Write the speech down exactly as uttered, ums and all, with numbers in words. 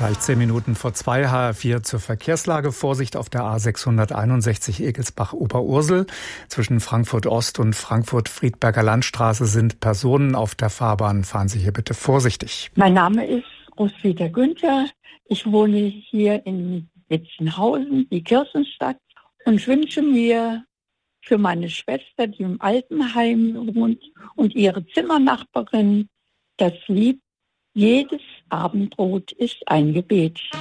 Gleich zehn Minuten vor zwei, H R vier zur Verkehrslage. Vorsicht auf der A sechshunderteinundsechzig Egelsbach-Oberursel. Zwischen Frankfurt Ost und Frankfurt-Friedberger Landstraße sind Personen auf der Fahrbahn. Fahren Sie hier bitte vorsichtig. Mein Name ist Roswitha Günther. Ich wohne hier in Witzenhausen, die Kirchenstadt, und wünsche mir für meine Schwester, die im Altenheim wohnt, und ihre Zimmernachbarin das Lied: Jedes Abendbrot ist ein Gebet.